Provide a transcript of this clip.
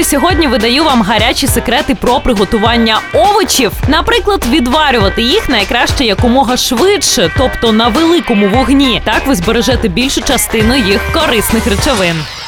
От і сьогодні видаю вам гарячі секрети про приготування овочів. Наприклад, відварювати їх найкраще якомога швидше, тобто на великому вогні. Так ви збережете більшу частину їх корисних речовин.